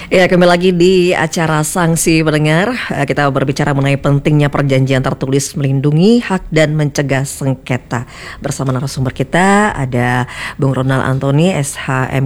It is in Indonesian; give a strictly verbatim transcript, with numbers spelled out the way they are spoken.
Ya, kembali lagi di acara Sanksi Pendengar. Eh, Kita berbicara mengenai pentingnya perjanjian tertulis melindungi hak dan mencegah sengketa. Bersama narasumber kita ada Bung Ronald Antoni, S H M